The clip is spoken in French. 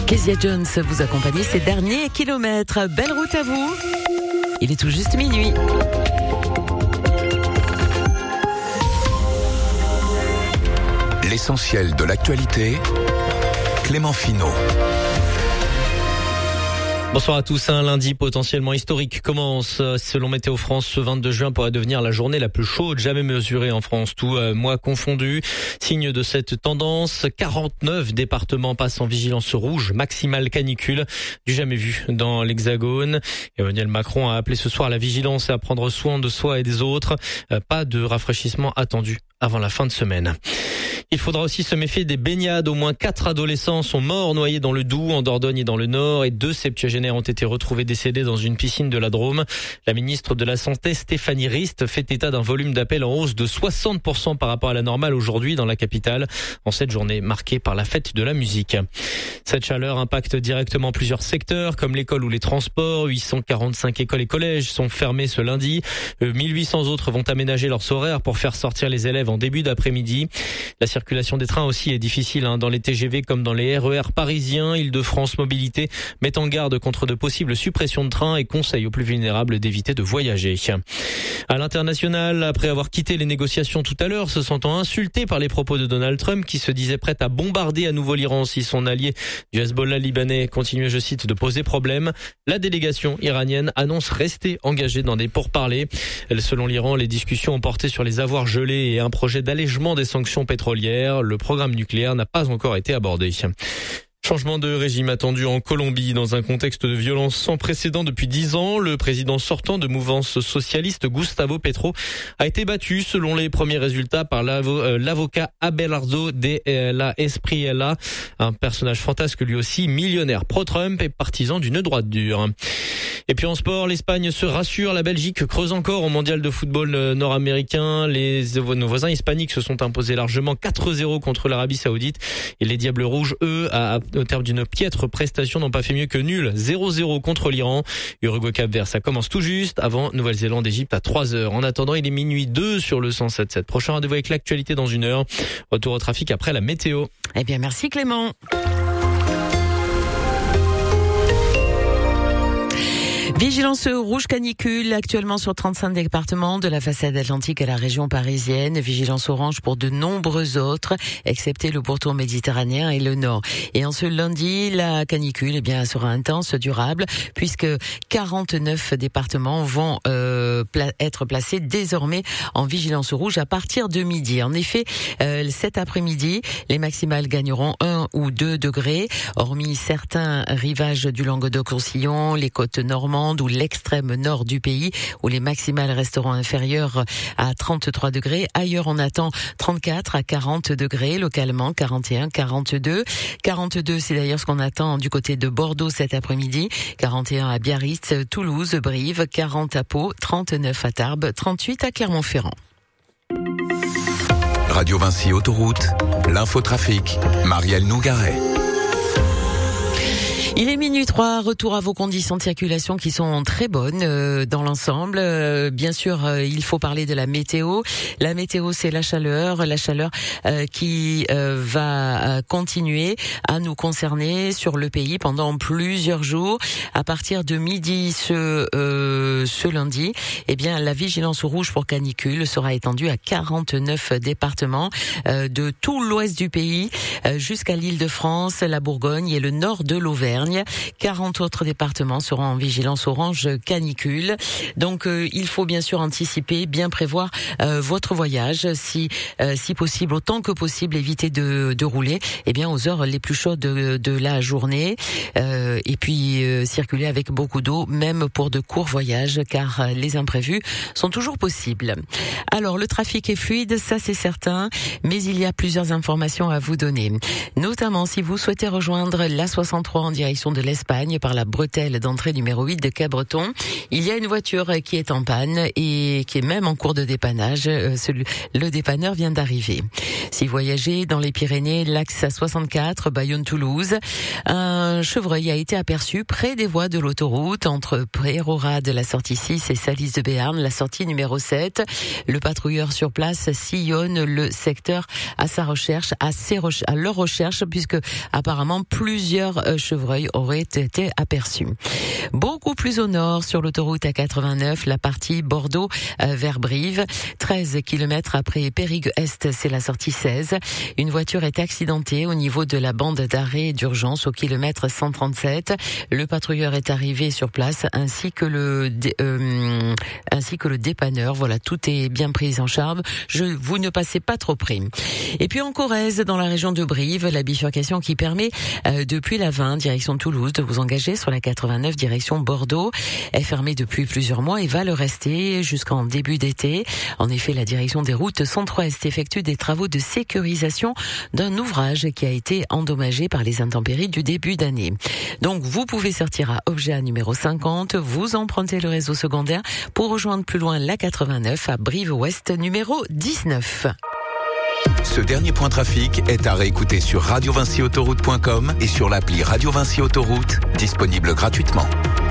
Kezia Jones vous accompagne ces derniers kilomètres. Belle route à vous. Il est tout juste minuit. L'essentiel de l'actualité, Clément Finot. Bonsoir à tous. Un lundi potentiellement historique commence. Selon Météo France, ce 22 juin pourrait devenir la journée la plus chaude jamais mesurée en France, tout mois confondu. Signe de cette tendance, 49 départements passent en vigilance rouge, maximale canicule, du jamais vu dans l'Hexagone. Emmanuel Macron a appelé ce soir à la vigilance et à prendre soin de soi et des autres. Pas de rafraîchissement attendu avant la fin de semaine. Il faudra aussi se méfier des baignades. Au moins 4 adolescents sont morts noyés dans le Doubs, en Dordogne et dans le Nord, et 2 septuagénaires ont été retrouvés décédés dans une piscine de la Drôme. La ministre de la Santé, Stéphanie Rist, fait état d'un volume d'appels en hausse de 60% par rapport à la normale aujourd'hui dans la capitale, en cette journée marquée par la fête de la musique. Cette chaleur impacte directement plusieurs secteurs, comme l'école ou les transports. 845 écoles et collèges sont fermés ce lundi. 1800 autres vont aménager leurs horaires pour faire sortir les élèves en début d'après-midi. La circulation des trains aussi est difficile, dans les TGV comme dans les RER parisiens. Île-de-France Mobilité met en garde contre de possibles suppressions de trains et conseille aux plus vulnérables d'éviter de voyager. À l'international, après avoir quitté les négociations tout à l'heure, se sentant insulté par les propos de Donald Trump qui se disait prêt à bombarder à nouveau l'Iran si son allié du Hezbollah libanais continuait, je cite, de poser problème, la délégation iranienne annonce rester engagée dans des pourparlers. Selon l'Iran, les discussions ont porté sur les avoirs gelés et un projet d'allègement des sanctions pétrolières. Le programme nucléaire n'a pas encore été abordé. Changement de régime attendu en Colombie dans un contexte de violence sans précédent depuis 10 ans. Le président sortant de mouvance socialiste, Gustavo Petro, a été battu selon les premiers résultats par l'avocat Abelardo de la Espriella, un personnage fantasque lui aussi, millionnaire pro-Trump et partisan d'une droite dure. Et puis en sport, l'Espagne se rassure, la Belgique creuse encore au mondial de football nord-américain. Nos voisins hispaniques se sont imposés largement 4-0 contre l'Arabie Saoudite. Et les Diables Rouges, eux, au terme d'une piètre prestation, n'ont pas fait mieux que nul. 0-0 contre l'Iran. Uruguay-Cap-Vert, ça commence tout juste. Avant, Nouvelle-Zélande-Égypte à 3h. En attendant, il est minuit 2 sur le 107.7. Prochain rendez-vous avec l'actualité dans 1 heure. Retour au trafic après la météo. Eh bien, merci Clément. Vigilance rouge canicule actuellement sur 35 départements de la façade atlantique à la région parisienne. Vigilance orange pour de nombreux autres, excepté le pourtour méditerranéen et le nord. Et en ce lundi, la canicule sera intense, durable, puisque 49 départements vont être placés désormais en vigilance rouge à partir de midi. En effet, cet après-midi, les maximales gagneront 1 ou 2 degrés, hormis certains rivages du Languedoc-Roussillon, les côtes normandes ou l'extrême nord du pays où les maximales resteront inférieures à 33 degrés. Ailleurs, on attend 34 à 40 degrés, localement 41, 42. 42, c'est d'ailleurs ce qu'on attend du côté de Bordeaux cet après-midi. 41 à Biarritz, Toulouse, Brive, 40 à Pau, 39 à Tarbes, 38 à Clermont-Ferrand. Radio Vinci Autoroute, l'infotrafic, Marielle Nougaret. Il est minuit 3, retour à vos conditions de circulation qui sont très bonnes dans l'ensemble. Bien sûr, il faut parler de la météo. La météo, c'est la chaleur qui va continuer à nous concerner sur le pays pendant plusieurs jours. À partir de midi ce lundi, la vigilance rouge pour canicule sera étendue à 49 départements de tout l'ouest du pays jusqu'à l'Île-de-France, la Bourgogne et le nord de l'Auvergne. 40 autres départements seront en vigilance orange canicule. Donc il faut bien sûr anticiper, bien prévoir votre voyage, si possible, autant que possible, éviter de rouler aux heures les plus chaudes de la journée et puis circuler avec beaucoup d'eau, même pour de courts voyages, car les imprévus sont toujours possibles. Alors le trafic est fluide, ça c'est certain, mais il y a plusieurs informations à vous donner. Notamment si vous souhaitez rejoindre l'A63 en direction direction de l'Espagne par la bretelle d'entrée numéro 8 de Cabreton. Il y a une voiture qui est en panne et qui est même en cours de dépannage. Le dépanneur vient d'arriver. Si voyagez dans les Pyrénées, l'axe A64, Bayonne-Toulouse, un chevreuil a été aperçu près des voies de l'autoroute entre Prérorade, la sortie 6 et Salis de Béarn, la sortie numéro 7. Le patrouilleur sur place sillonne le secteur à leur recherche, puisque apparemment plusieurs chevreuils auraient été aperçus. Beaucoup plus au nord, sur l'autoroute A89, la partie Bordeaux vers Brive, 13 km après Périgueux-Est, c'est la sortie 16. Une voiture est accidentée au niveau de la bande d'arrêt d'urgence au kilomètre 137. Le patrouilleur est arrivé sur place ainsi que le dépanneur. Voilà, tout est bien pris en charge. Vous ne passez pas trop près. Et puis en Corrèze, dans la région de Brive, la bifurcation qui permet depuis la 20 direction Toulouse de vous engager sur la 89 direction Bordeaux est fermée depuis plusieurs mois et va le rester jusqu'en début d'été. En effet, la direction des routes Centre-Ouest effectue des travaux de sécurisation d'un ouvrage qui a été endommagé par les intempéries du début d'année. Donc vous pouvez sortir à Objet numéro 50, vous empruntez le réseau secondaire pour rejoindre plus loin la 89 à Brive-Ouest numéro 19. Ce dernier point trafic est à réécouter sur radiovincyautoroute.com et sur l'appli Radio Vinci Autoroute, disponible gratuitement.